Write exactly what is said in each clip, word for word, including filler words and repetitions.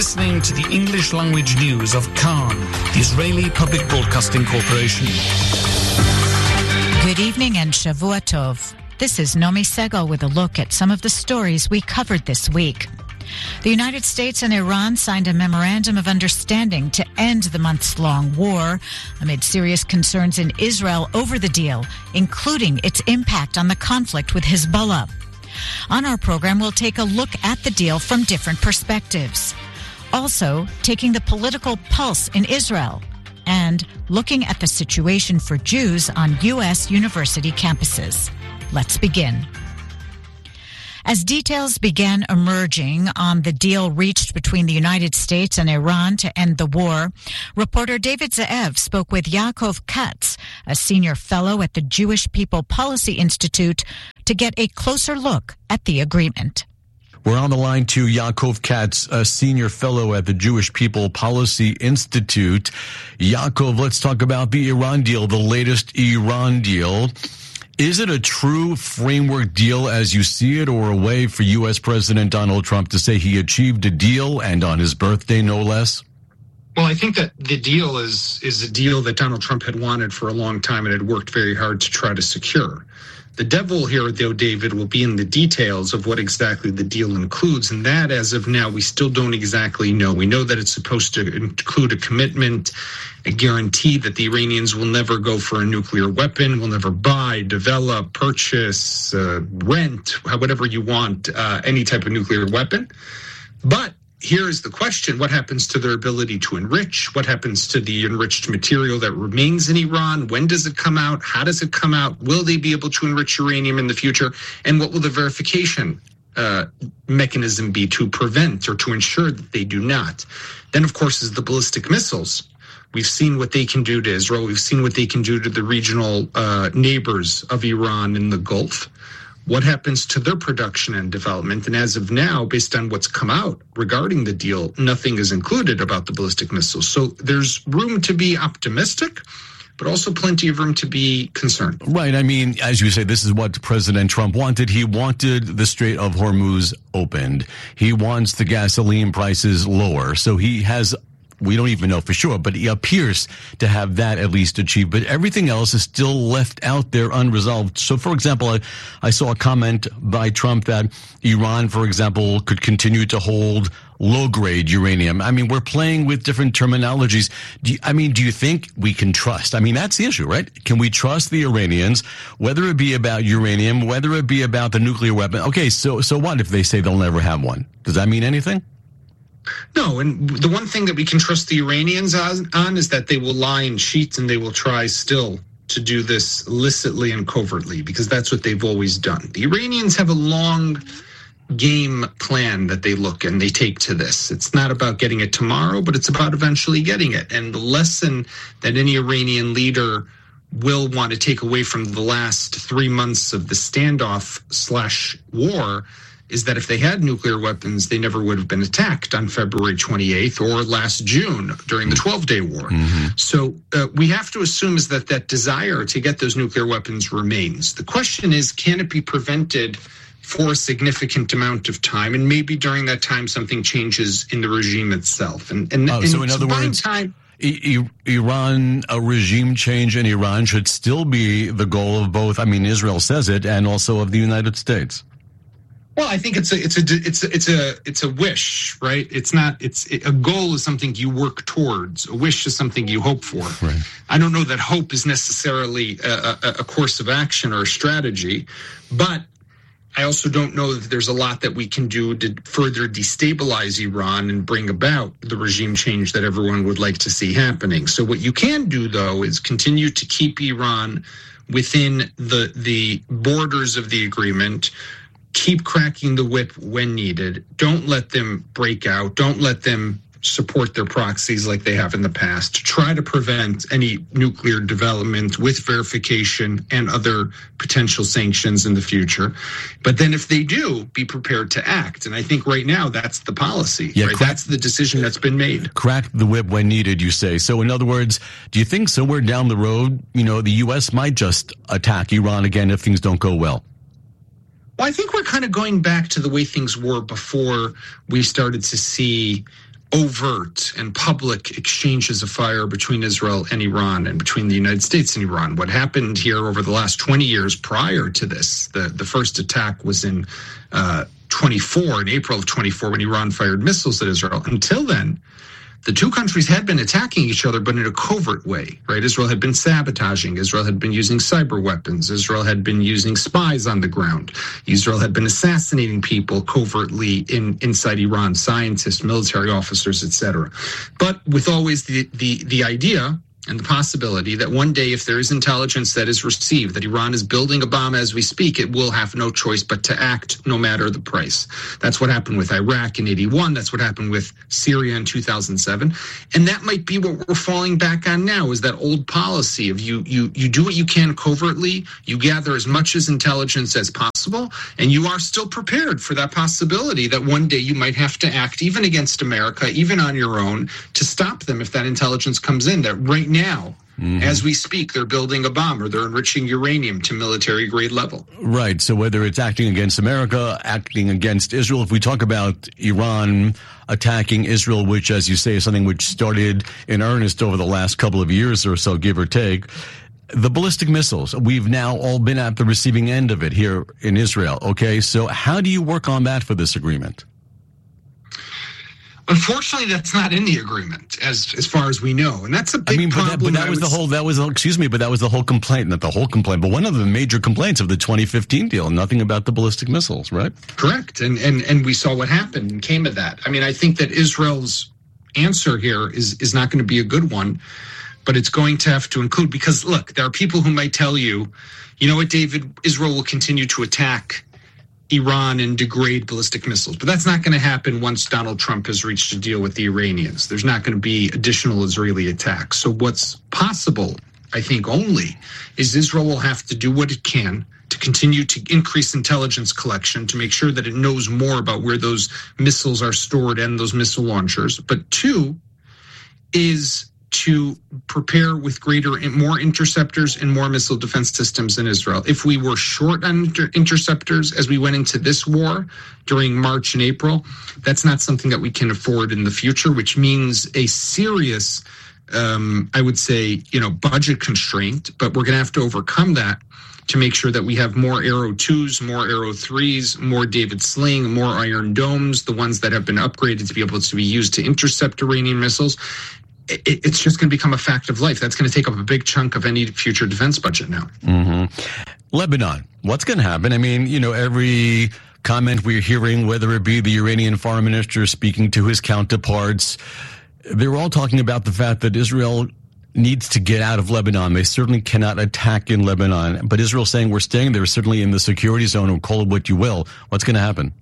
listening to the English language news of Khan, the Israeli Public Broadcasting Corporation. Good evening and Shavua Tov. This is Nomi Segal with a look at some of the stories we covered this week. The United States and Iran signed a memorandum of understanding to end the months-long war amid serious concerns in Israel over the deal, including its impact on the conflict with Hezbollah. On our program, we'll take a look at the deal from different perspectives. Also, taking the political pulse in Israel and looking at the situation for Jews on U S university campuses. Let's begin. As details began emerging on the deal reached between the United States and Iran to end the war, reporter David Ze'ev spoke with Yaakov Katz, a senior fellow at the Jewish People Policy Institute, to get a closer look at the agreement. We're on the line to Yaakov Katz, a senior fellow at the Jewish People Policy Institute. Yaakov, let's talk about the Iran deal, the latest Iran deal. Is it a true framework deal as you see it, or a way for U S President Donald Trump to say he achieved a deal, and on his birthday, no less? Well, I think that the deal is is a deal that Donald Trump had wanted for a long time and had worked very hard to try to secure. The devil here, though, David, will be in the details of what exactly the deal includes, and that, as of now, we still don't exactly know. We know that it's supposed to include a commitment, a guarantee that the Iranians will never go for a nuclear weapon, will never buy, develop, purchase, uh, rent, whatever you want, uh, any type of nuclear weapon. But here is the question: what happens to their ability to enrich? What happens to the enriched material that remains in Iran? When does it come out? How does it come out? Will they be able to enrich uranium in the future? And what will the verification uh, mechanism be to prevent or to ensure that they do not? Then, of course, is the ballistic missiles. We've seen what they can do to Israel. We've seen what they can do to the regional uh, neighbors of Iran in the Gulf. What happens to their production and development? And as of now, based on what's come out regarding the deal, nothing is included about the ballistic missiles. So there's room to be optimistic, but also plenty of room to be concerned. Right. I mean, as you say, this is what President Trump wanted. He wanted the Strait of Hormuz opened. He wants the gasoline prices lower. So he has, we don't even know for sure, but he appears to have that at least achieved. But everything else is still left out there unresolved. So, for example, I, I saw a comment by Trump that Iran, for example, could continue to hold low-grade uranium. I mean, we're playing with different terminologies. Do you, I mean, do you think we can trust? I mean, that's the issue, right? Can we trust the Iranians, whether it be about uranium, whether it be about the nuclear weapon? Okay, so so what if they say they'll never have one? Does that mean anything? No, and the one thing that we can trust the Iranians on, on is that they will lie and cheat, and they will try still to do this illicitly and covertly, because that's what they've always done. The Iranians have a long game plan that they look and they take to this. It's not about getting it tomorrow, but it's about eventually getting it. And the lesson that any Iranian leader will want to take away from the last three months of the standoff slash war is that if they had nuclear weapons, they never would have been attacked on February twenty-eighth or last June during the twelve-day war. Mm-hmm. So uh, we have to assume is that that desire to get those nuclear weapons remains. The question is, can it be prevented for a significant amount of time? And maybe during that time, something changes in the regime itself. And, and, oh, and so in other words, time, I- Iran, a regime change in Iran should still be the goal of both, I mean, Israel says it, and also of the United States. Well, I think it's a it's a it's a it's a it's a wish, right? It's not it's a goal is something you work towards. A wish is something you hope for. Right. I don't know that hope is necessarily a, a, a course of action or a strategy, but I also don't know that there's a lot that we can do to further destabilize Iran and bring about the regime change that everyone would like to see happening. So what you can do, though, is continue to keep Iran within the the borders of the agreement. Keep cracking the whip when needed. Don't let them break out. Don't let them support their proxies like they have in the past. Try to prevent any nuclear development with verification and other potential sanctions in the future. But then if they do, be prepared to act. And I think right now that's the policy. Yeah, right? crack, that's the decision that's been made. Crack the whip when needed, you say. So in other words, do you think somewhere down the road, you know, the U S might just attack Iran again if things don't go well? Well, I think we're kind of going back to the way things were before we started to see overt and public exchanges of fire between Israel and Iran and between the United States and Iran. What happened here over the last twenty years prior to this, the, the first attack was in uh, twenty-four, in April of twenty-four, when Iran fired missiles at Israel. Until then, the two countries had been attacking each other, but in a covert way, right? Israel had been sabotaging. Israel had been using cyber weapons. Israel had been using spies on the ground. Israel had been assassinating people covertly in inside Iran, scientists, military officers, et cetera. But with always the, the, the idea and the possibility that one day, if there is intelligence that is received that Iran is building a bomb as we speak, it will have no choice but to act no matter the price. That's what happened with Iraq in eighty-one. That's what happened with Syria in two thousand seven. And that might be what we're falling back on now, is that old policy of you you you do what you can covertly, you gather as much as intelligence as possible, and you are still prepared for that possibility that one day you might have to act even against America, even on your own, to stop them if that intelligence comes in. That right now, mm-hmm. as we speak, they're building a bomb or they're enriching uranium to military grade level. Right. So whether it's acting against America, acting against Israel, if we talk about Iran attacking Israel, which, as you say, is something which started in earnest over the last couple of years or so, give or take, the ballistic missiles, we've now all been at the receiving end of it here in Israel. Okay. So how do you work on that for this agreement? Unfortunately, that's not in the agreement, as as far as we know, and that's a big I mean, but problem. That, but that was the whole. That was excuse me, but that was the whole complaint. Not the whole complaint, but one of the major complaints of the twenty fifteen deal. Nothing about the ballistic missiles, right? Correct, and and and we saw what happened and came of that. I mean, I think that Israel's answer here is is not going to be a good one, but it's going to have to include, because look, there are people who might tell you, you know what, David, Israel will continue to attack Iran and degrade ballistic missiles. But that's not going to happen once Donald Trump has reached a deal with the Iranians. There's not going to be additional Israeli attacks. So what's possible, I think only, is Israel will have to do what it can to continue to increase intelligence collection, to make sure that it knows more about where those missiles are stored and those missile launchers. But two is to prepare with greater and more interceptors and more missile defense systems in Israel. If we were short on inter- interceptors as we went into this war during March and April, that's not something that we can afford in the future, which means a serious, um, I would say, you know, budget constraint, but we're going to have to overcome that to make sure that we have more Arrow twos, more Arrow threes, more David Sling, more Iron Domes, the ones that have been upgraded to be able to be used to intercept Iranian missiles. It's just going to become a fact of life. That's going to take up a big chunk of any future defense budget now. Mm-hmm. Lebanon, what's going to happen? I mean, you know, every comment we're hearing, whether it be the Iranian foreign minister speaking to his counterparts, they're all talking about the fact that Israel needs to get out of Lebanon. They certainly cannot attack in Lebanon. But Israel saying we're staying there, certainly in the security zone, or call it what you will. What's going to happen?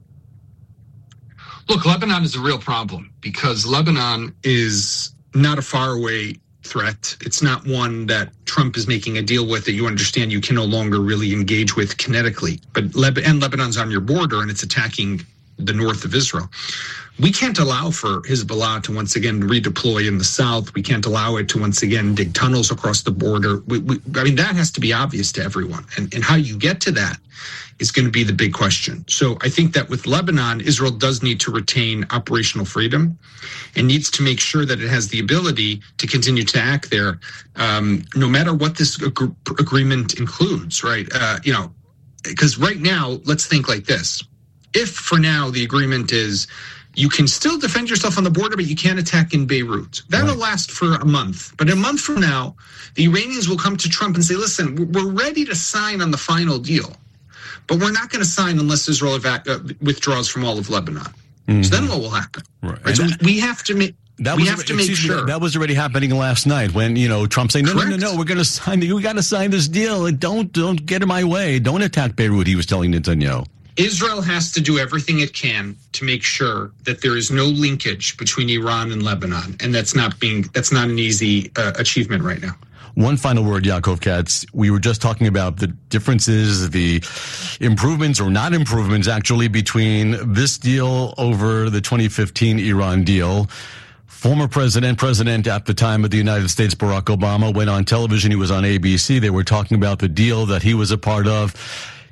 Look, Lebanon is a real problem because Lebanon is not a faraway threat. It's not one that Trump is making a deal with that you understand you can no longer really engage with kinetically. But Leb- and Lebanon's on your border and it's attacking the north of Israel. We can't allow for Hezbollah to once again redeploy in the south. We can't allow it to once again dig tunnels across the border. We, we, I mean, that has to be obvious to everyone. And, and how you get to that is going to be the big question. So I think that with Lebanon, Israel does need to retain operational freedom and needs to make sure that it has the ability to continue to act there, um, no matter what this ag- agreement includes, right? Uh, you know, because right now, let's think like this. If for now the agreement is you can still defend yourself on the border, but you can't attack in Beirut. That'll right. last for a month. But a month from now, the Iranians will come to Trump and say, listen, we're ready to sign on the final deal, but we're not going to sign unless Israel evac- uh, withdraws from all of Lebanon. Mm-hmm. So then what will happen? Right. Right? So that, we have to make... That we was, have to make sure. Me, that was already happening last night when, you know, Trump saying, no, Correct. no, no, no, we're going to sign, we got to sign this deal and don't, don't get in my way. Don't attack Beirut, he was telling Netanyahu. Israel has to do everything it can to make sure that there is no linkage between Iran and Lebanon, and that's not being that's not an easy uh, achievement right now. One final word, Yaakov Katz. We were just talking about the differences, the improvements or not improvements, actually, between this deal over the twenty fifteen Iran deal. Former president, president at the time of the United States, Barack Obama, went on television. He was on A B C. They were talking about the deal that he was a part of.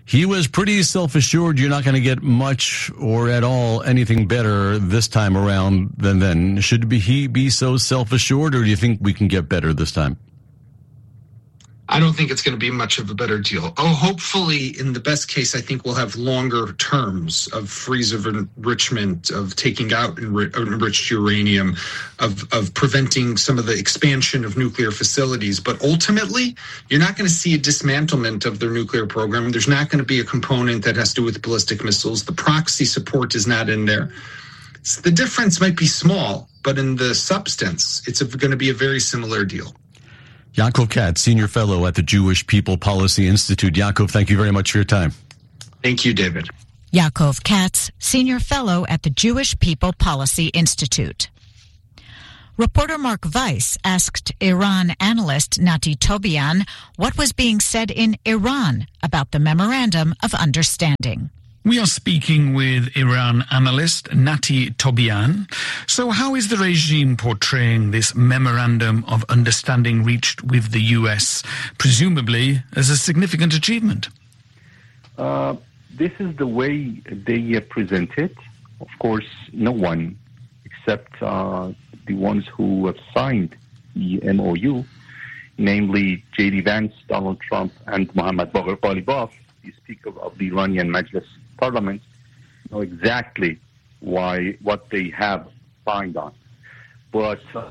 He was pretty self-assured you're not going to get much or at all anything better this time around than then. Should be, he be so self-assured, or do you think we can get better this time? I don't think it's going to be much of a better deal. Oh, hopefully, in the best case, I think we'll have longer terms of freeze of enrichment, of taking out enri- enriched uranium, of, of preventing some of the expansion of nuclear facilities. But ultimately, you're not going to see a dismantlement of their nuclear program. There's not going to be a component that has to do with ballistic missiles. The proxy support is not in there. So the difference might be small, but in the substance, it's going to be a very similar deal. Yaakov Katz, Senior Fellow at the Jewish People Policy Institute. Yaakov, thank you very much for your time. Thank you, David. Yaakov Katz, Senior Fellow at the Jewish People Policy Institute. Reporter Mark Weiss asked Iran analyst Nati Tobian what was being said in Iran about the Memorandum of Understanding. We are speaking with Iran analyst Nati Tobian. So how is the regime portraying this memorandum of understanding reached with the U S, presumably as a significant achievement? Uh, this is the way they uh, present it. Of course, no one except uh, the ones who have signed the M O U, namely J D Vance, Donald Trump, and Mohammad Bagher Ghalibaf, the Speaker of the Iranian Majlis Parliament, know exactly why what they have signed on. But uh,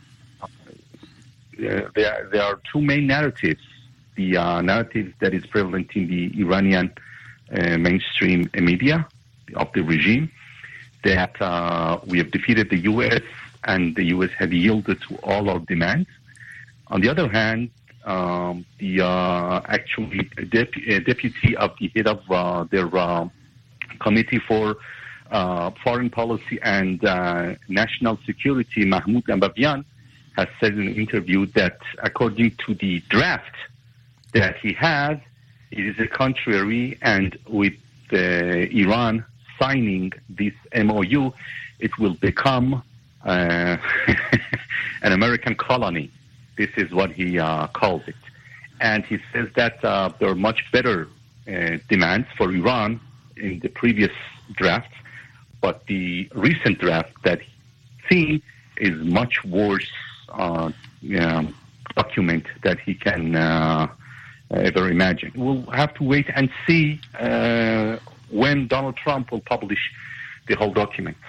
there, there are two main narratives. The uh, narrative that is prevalent in the Iranian uh, mainstream media of the regime, that uh, we have defeated the U S and the U S had yielded to all our demands. On the other hand, Um, the uh, actually dep- uh, deputy of the head of uh, their uh, committee for uh, foreign policy and uh, national security, Mahmoud Ababian, has said in an interview that according to the draft that he has, it is a contrary, and with uh, Iran signing this M O U, it will become uh, an American colony. This is what he uh, calls it. And he says that uh, there are much better uh, demands for Iran in the previous draft, but the recent draft that he's seen is much worse uh, um, document that he can uh, ever imagine. We'll have to wait and see uh, when Donald Trump will publish the whole document.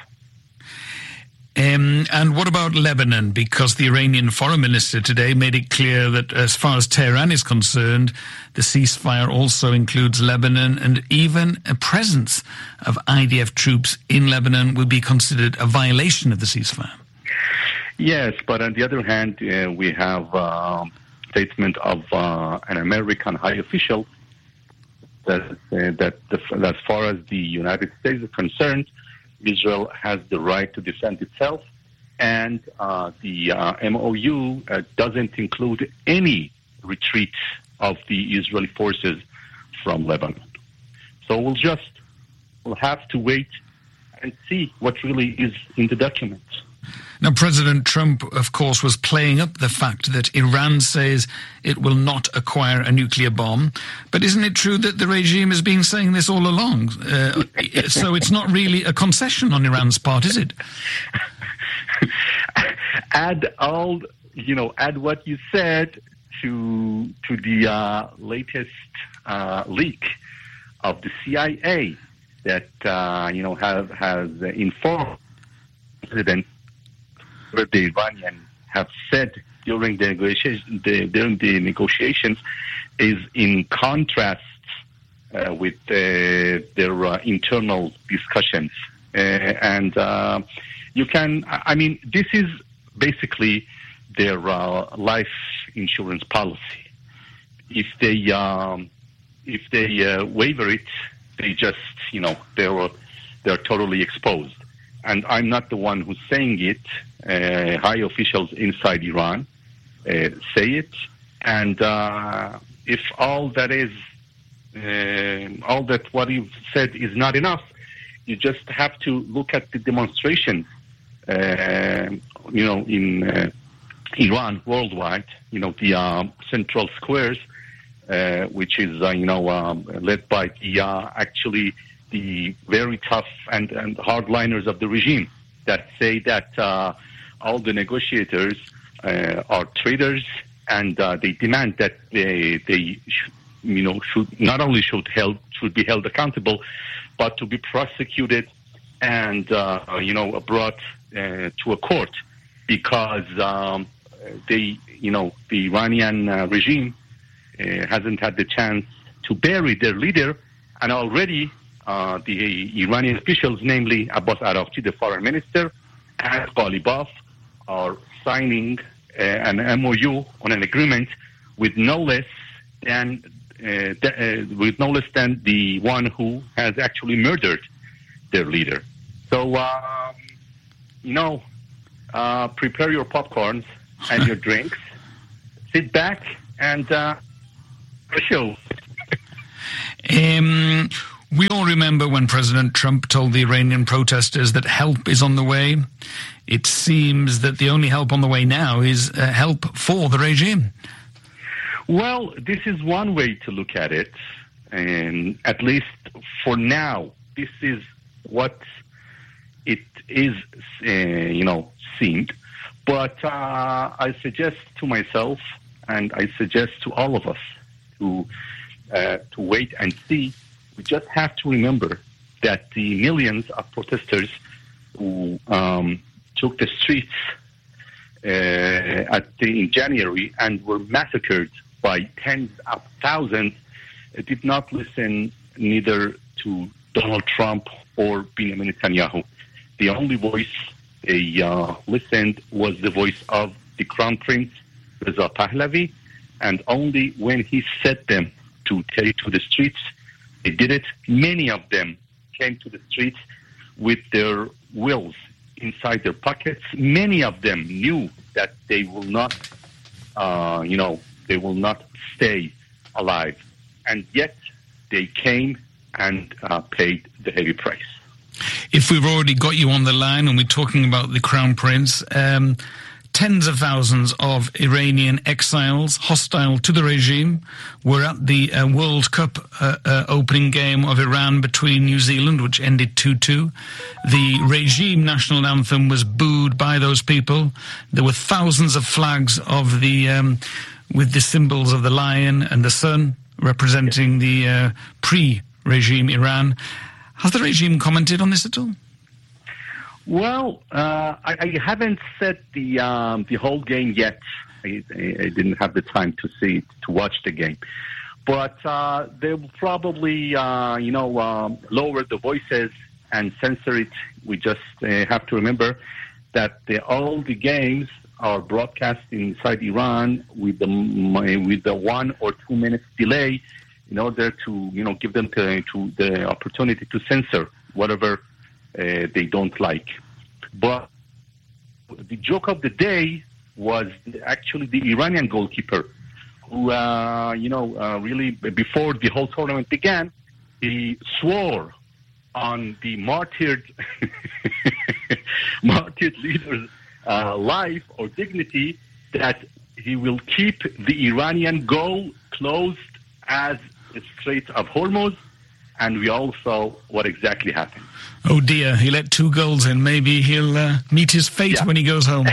Um, and what about Lebanon? Because the Iranian foreign minister today made it clear that as far as Tehran is concerned, the ceasefire also includes Lebanon, and even a presence of I D F troops in Lebanon would be considered a violation of the ceasefire. Yes, but on the other hand, uh, we have a uh, statement of uh, an American high official that, uh, that the, as far as the United States is concerned, Israel has the right to defend itself, and uh, the uh, M O U uh, doesn't include any retreat of the Israeli forces from Lebanon. So we'll just we'll have to wait and see what really is in the document. Now, President Trump, of course, was playing up the fact that Iran says it will not acquire a nuclear bomb. But isn't it true that the regime has been saying this all along? Uh, so it's not really a concession on Iran's part, is it? Add all, you know, add what you said to to the uh, latest uh, leak of the C I A that uh, you know have has informed President. Where the Iranians have said during the negotiations, the, during the negotiations, is in contrast uh, with uh, their uh, internal discussions, uh, and uh, you can. I mean, this is basically their uh, life insurance policy. If they um, if they uh, waiver it, they just you know they're they're totally exposed. And I'm not the one who's saying it. Uh, high officials inside Iran uh, say it. And uh, if all that is, uh, all that what you've said is not enough, you just have to look at the demonstrations, uh, you know, in uh, Iran worldwide, you know, the um, central squares uh, which is, uh, you know, um, led by the uh, actually the very tough and, and hardliners of the regime that say that uh, all the negotiators uh, are traitors, and uh, they demand that they, they should, you know, should not only should held should be held accountable, but to be prosecuted and uh, you know brought uh, to a court, because um, they, you know, the Iranian uh, regime uh, hasn't had the chance to bury their leader, and already uh, the Iranian officials, namely Abbas Araghchi, the foreign minister, and Ghalibaf, are signing uh, an M O U on an agreement with no less than uh, th- uh, with no less than the one who has actually murdered their leader. So, um, you know, uh, prepare your popcorns and your drinks, sit back, and uh, show. Um, we all remember when President Trump told the Iranian protesters that help is on the way. It seems that the only help on the way now is uh, help for the regime. Well, this is one way to look at it, and at least for now, this is what it is, uh, you know, seemed. But uh, I suggest to myself, and I suggest to all of us, to uh, to wait and see. We just have to remember that the millions of protesters who um, took the streets uh, at the, in January and were massacred by tens of thousands uh, did not listen neither to Donald Trump or Benjamin Netanyahu. The only voice they uh, listened was the voice of the Crown Prince, Reza Pahlavi, and only when he set them to take to the streets, they did it. Many of them came to the streets with their wills inside their pockets. Many of them knew that they will not, uh, you know, they will not stay alive. And yet they came and uh, paid the heavy price. If we've already got you on the line and we're talking about the Crown Prince, um, tens of thousands of Iranian exiles hostile to the regime were at the uh, World Cup uh, uh, opening game of Iran between New Zealand, which ended two two. The regime national anthem was booed by those people. There were thousands of flags of the um, with the symbols of the lion and the sun representing the uh, pre-regime Iran. Has the regime commented on this at all? Well, uh, I, I haven't set the um, the whole game yet. I, I didn't have the time to see to watch the game, but uh, they will probably, uh, you know, um, lower the voices and censor it. We just uh, have to remember that the, all the games are broadcast inside Iran with the with the one or two minutes delay, in order to, you know, give them to, to the opportunity to censor whatever uh, they don't like. But the joke of the day was actually the Iranian goalkeeper, who, uh, you know, uh, really before the whole tournament began, he swore on the martyred, martyred leader's uh, life or dignity that he will keep the Iranian goal closed as the Strait of Hormuz, and we all saw what exactly happened. Oh dear, he let two goals in. Maybe he'll uh, meet his fate yeah. when he goes home.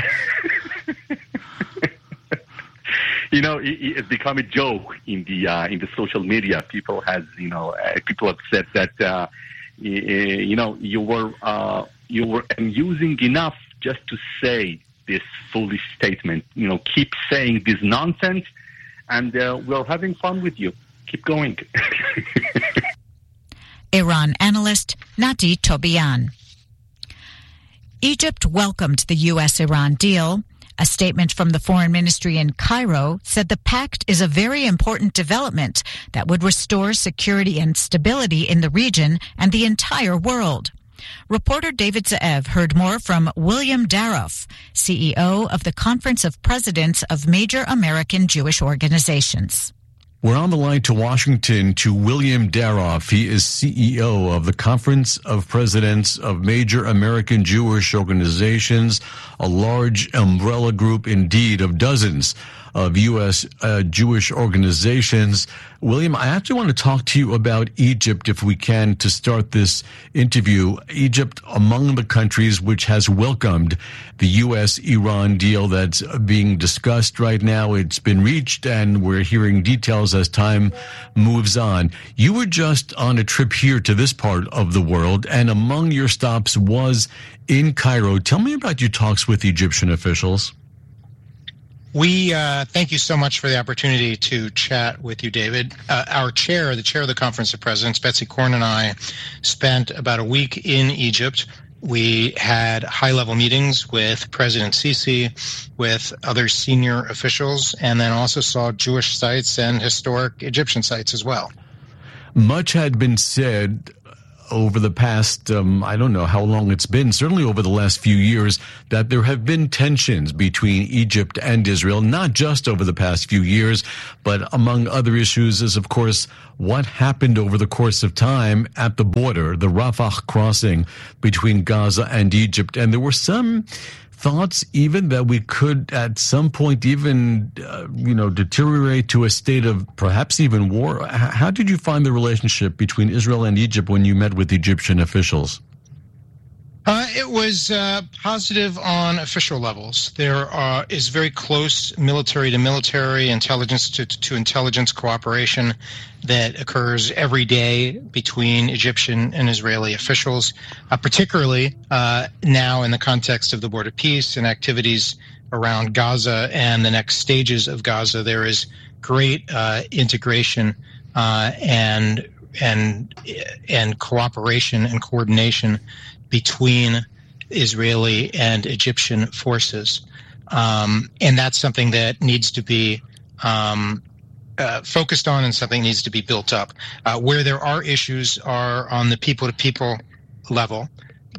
You know, it, it's become a joke in the uh, in the social media. People has, you know, uh, people have said that, uh, you know, you were uh, you were amusing enough just to say this foolish statement. You know, keep saying this nonsense, and uh, we're having fun with you. Keep going. Iran analyst Nati Tobian. Egypt welcomed the U S Iran deal. A statement from the foreign ministry in Cairo said the pact is a very important development that would restore security and stability in the region and the entire world. Reporter David Ze'ev heard more from William Daroff, C E O of the Conference of Presidents of Major American Jewish Organizations. We're on the line to Washington to William Daroff. He is C E O of the Conference of Presidents of Major American Jewish Organizations, a large umbrella group indeed of dozens of U S uh, Jewish organizations. William, I actually want to talk to you about Egypt, if we can, to start this interview. Egypt, among the countries which has welcomed the U S Iran deal that's being discussed right now. It's been reached, and we're hearing details as time moves on. You were just on a trip here to this part of the world, and among your stops was in Cairo. Tell me about your talks with Egyptian officials. We uh, thank you so much for the opportunity to chat with you, David. Uh, our chair, the chair of the Conference of Presidents, Betsy Korn, and I spent about a week in Egypt. We had high-level meetings with President Sisi, with other senior officials, and then also saw Jewish sites and historic Egyptian sites as well. Much had been said over the past, um, I don't know how long it's been, certainly over the last few years, that there have been tensions between Egypt and Israel, not just over the past few years, but among other issues is, of course, what happened over the course of time at the border, the Rafah crossing between Gaza and Egypt. And there were some thoughts even that we could at some point even, uh, you know, deteriorate to a state of perhaps even war. H- how did you find the relationship between Israel and Egypt when you met with Egyptian officials? Uh, it was uh, positive on official levels. There uh, is very close military to military, intelligence to, to intelligence cooperation that occurs every day between Egyptian and Israeli officials, uh, particularly uh, now in the context of the Border Peace and activities around Gaza and the next stages of Gaza. There is great uh, integration uh, and and and cooperation and coordination between Israeli and Egyptian forces. Um, and that's something that needs to be um, uh, focused on and something needs to be built up. Uh, where there are issues are on the people-to-people level.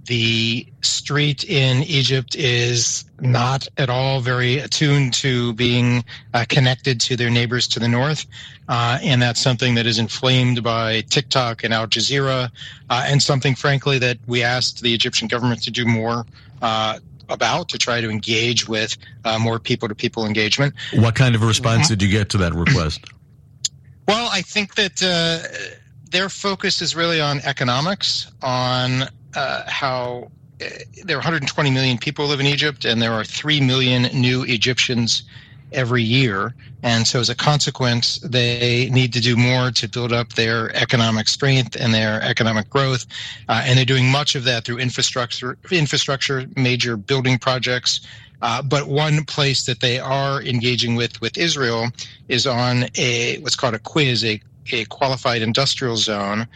The street in Egypt is not at all very attuned to being uh, connected to their neighbors to the north. Uh, and that's something that is inflamed by TikTok and Al Jazeera, uh, and something, frankly, that we asked the Egyptian government to do more uh, about, to try to engage with uh, more people-to-people engagement. What kind of a response did you get to that request? Well, I think that uh, their focus is really on economics, on uh, how uh, there are one hundred twenty million people who live in Egypt, and there are three million new Egyptians every year. And so as a consequence, they need to do more to build up their economic strength and their economic growth. Uh, and they're doing much of that through infrastructure, infrastructure, major building projects. Uh, but one place that they are engaging with, with Israel is on a what's called a quiz, a, a qualified industrial zone,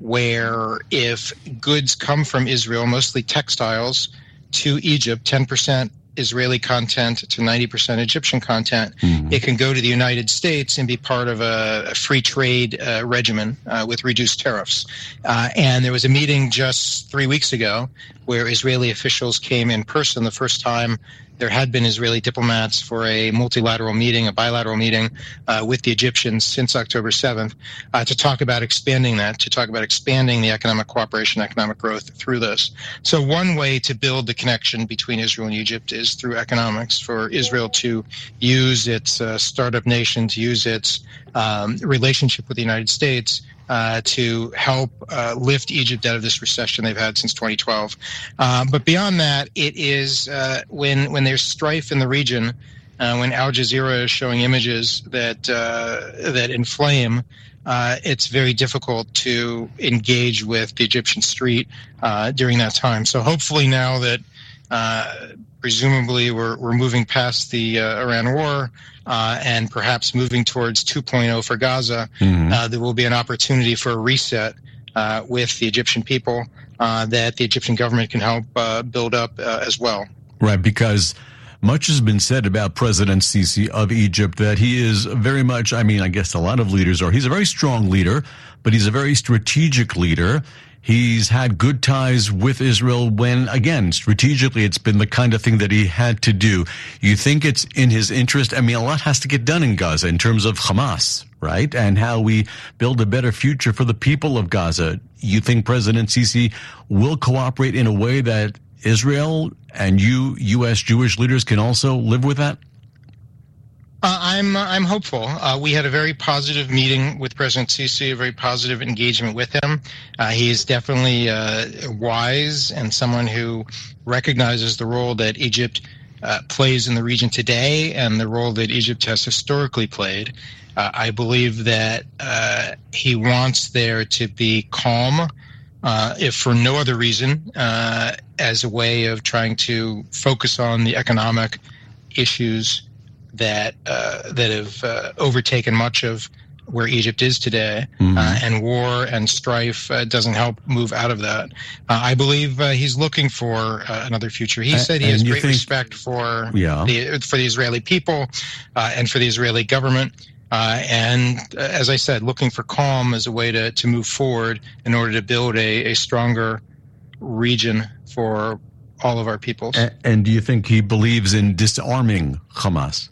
where if goods come from Israel, mostly textiles, to Egypt, ten percent Israeli content to ninety percent Egyptian content, mm-hmm. it can go to the United States and be part of a, a free trade uh, regimen uh, with reduced tariffs. Uh, and there was a meeting just three weeks ago where Israeli officials came in person the first time there had been Israeli diplomats for a multilateral meeting, a bilateral meeting uh, with the Egyptians since October seventh uh, to talk about expanding that, to talk about expanding the economic cooperation, economic growth through this. So one way to build the connection between Israel and Egypt is through economics, for Israel to use its uh, startup nation, to use its um, relationship with the United States Uh, to help uh, lift Egypt out of this recession they've had since twenty twelve. Uh, but beyond that, it is uh, when when there's strife in the region, uh, when Al Jazeera is showing images that uh, that inflame, uh, it's very difficult to engage with the Egyptian street uh, during that time. So hopefully now that uh, presumably we're we're moving past the uh, Iran war, Uh, and perhaps moving towards two point oh for Gaza, mm-hmm. uh, there will be an opportunity for a reset uh, with the Egyptian people uh, that the Egyptian government can help uh, build up uh, as well. Right, because much has been said about President Sisi of Egypt, that he is very much, I mean, I guess a lot of leaders are, he's a very strong leader, but he's a very strategic leader. He's had good ties with Israel when, again, strategically, it's been the kind of thing that he had to do. You think it's in his interest? I mean, a lot has to get done in Gaza in terms of Hamas, right? And how we build a better future for the people of Gaza. You think President Sisi will cooperate in a way that Israel and you, U S Jewish leaders, can also live with that? Uh, I'm I'm hopeful. Uh, we had a very positive meeting with President Sisi, a very positive engagement with him. Uh, he is definitely uh, wise and someone who recognizes the role that Egypt uh, plays in the region today and the role that Egypt has historically played. Uh, I believe that uh, he wants there to be calm, uh, if for no other reason, uh, as a way of trying to focus on the economic issues that uh, that have uh, overtaken much of where Egypt is today, mm-hmm. uh, and war and strife uh, doesn't help move out of that. Uh, I believe uh, he's looking for uh, another future. He said he has great think, respect for yeah. the for the Israeli people uh, and for the Israeli government. Uh, and uh, as I said, looking for calm as a way to, to move forward in order to build a, a stronger region for all of our peoples. And, and do you think he believes in disarming Hamas?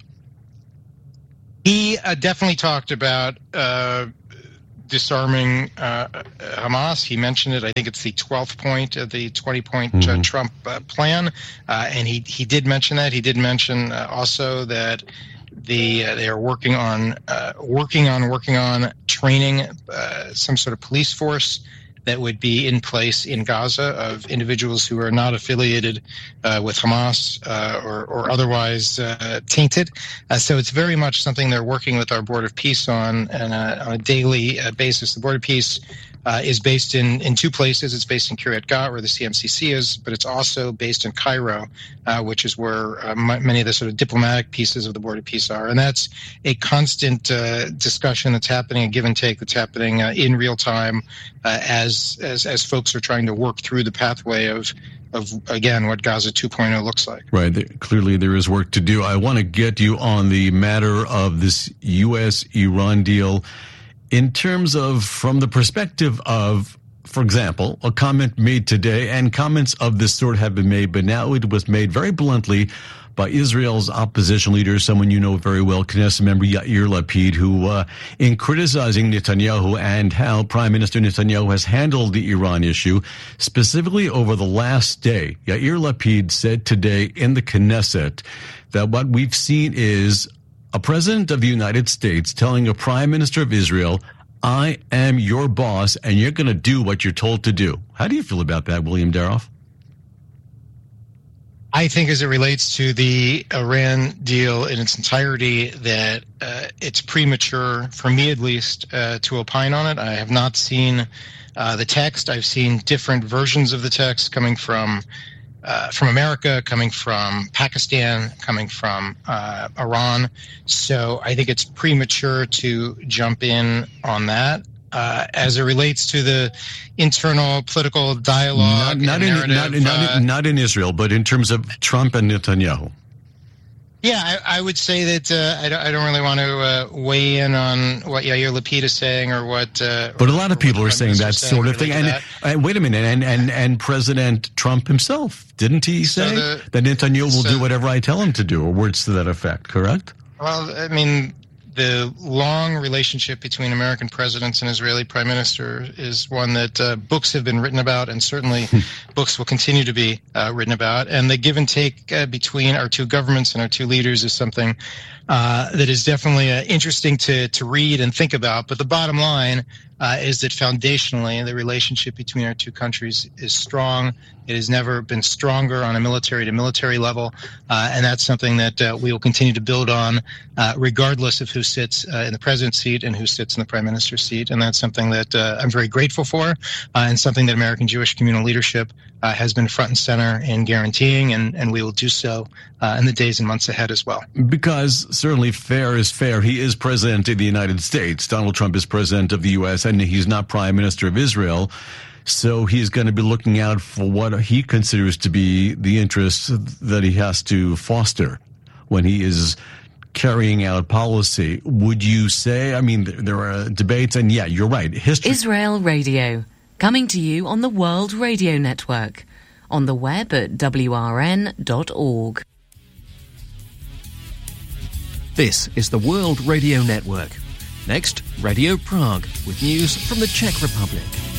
He uh, definitely talked about uh, disarming uh, Hamas. He mentioned it. I think it's the twelfth point of the twenty-point mm-hmm. uh, Trump uh, plan, uh, and he he did mention that. He did mention uh, also that the uh, they are working on uh, working on working on training uh, some sort of police force that would be in place in Gaza of individuals who are not affiliated uh, with Hamas uh, or, or otherwise uh, tainted. Uh, so it's very much something they're working with our Board of Peace on, and, uh, on a daily uh, basis. The Board of Peace uh, is based in, in two places. It's based in Kiryat Gat, where the C M C C is, but it's also based in Cairo, uh, which is where uh, m- many of the sort of diplomatic pieces of the Board of Peace are. And that's a constant uh, discussion that's happening, a give and take that's happening uh, in real time uh, as, as as folks are trying to work through the pathway of of, again, what Gaza two point oh looks like. Right. There, clearly, there is work to do. I want to get you on the matter of this U S Iran deal in terms of, from the perspective of, for example, a comment made today, and comments of this sort have been made, but now it was made very bluntly by Israel's opposition leader, someone you know very well, Knesset member Yair Lapid, who, uh, in criticizing Netanyahu and how Prime Minister Netanyahu has handled the Iran issue, specifically over the last day, Yair Lapid said today in the Knesset that what we've seen is a president of the United States telling a prime minister of Israel, I am your boss and you're going to do what you're told to do. How do you feel about that, William Daroff? I think as it relates to the Iran deal in its entirety, that uh, it's premature, for me at least, uh, to opine on it. I have not seen uh, the text. I've seen different versions of the text coming from uh, from America, coming from Pakistan, coming from uh, Iran. So I think it's premature to jump in on that. Uh, as it relates to the internal political dialogue, not, not, in, not, not, uh, not in Israel, but in terms of Trump and Netanyahu. Yeah, I, I would say that uh, I, don't, I don't really want to uh, weigh in on what Yair Lapid is saying or what. Uh, but a lot of people are saying that sort of thing. And, and wait a minute, and, and and President Trump himself, didn't he say so the, that Netanyahu will so, do whatever I tell him to do, or words to that effect? Correct? Well, I mean, the long relationship between American presidents and Israeli prime minister is one that uh, books have been written about, and certainly books will continue to be uh, written about. And the give and take uh, between our two governments and our two leaders is something uh, that is definitely uh, interesting to, to read and think about. But the bottom line uh, is that foundationally, the relationship between our two countries is strong. It has never been stronger on a military-to-military level, uh, and that's something that uh, we will continue to build on, uh, regardless of who sits uh, in the president's seat and who sits in the prime minister's seat. And that's something that uh, I'm very grateful for, uh, and something that American Jewish communal leadership uh, has been front and center in guaranteeing, and, and we will do so uh, in the days and months ahead as well. Because certainly fair is fair. He is president of the United States. Donald Trump is president of the U S, and he's not prime minister of Israel. So he's going to be looking out for what he considers to be the interests that he has to foster when he is carrying out policy. Would you say, I mean, there are debates, and yeah, you're right. History. Israel Radio, coming to you on the World Radio Network, on the web at W R N dot org. This is the World Radio Network. Next, Radio Prague, with news from the Czech Republic.